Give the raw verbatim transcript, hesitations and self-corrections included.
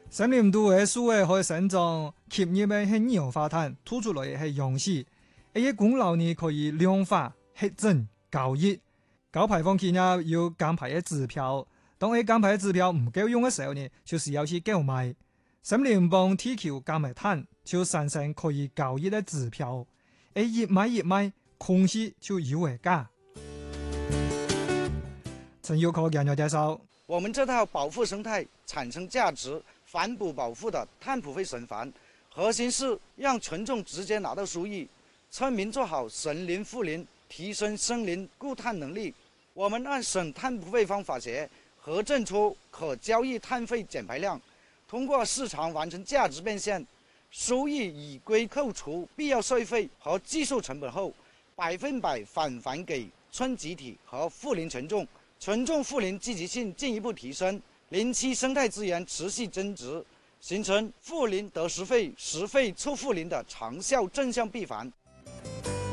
森林度嘅樹誒可以生長，吸入嘅係二氧化碳，吐出來嘅係氧氣。呢啲功勞呢可以量化、核證、交易。高排放企業要減排嘅指標，當你減排嘅指標唔夠用嘅時候呢，就是要去購買。森林幫地球減埋碳，就產生可以交易嘅指標。誒，越買越賣，空氣就越為價。陳耀科研究介紹， 我們這套保護生態、產生價值、反哺保護的碳捕費循環，核心是讓群眾直接拿到收益，村民做好森林護林，提升森林固碳能力。我們按省碳捕費方法協核證出可交易碳費減排量，通過市場完成價值變現，收益已歸扣除必要稅費和技術成本後，百分百返還給村集體和護林群眾，群眾護林積極性進一步提升，林區生態資源持續增值，形成護林得實費、實費促護林的長效正向閉環。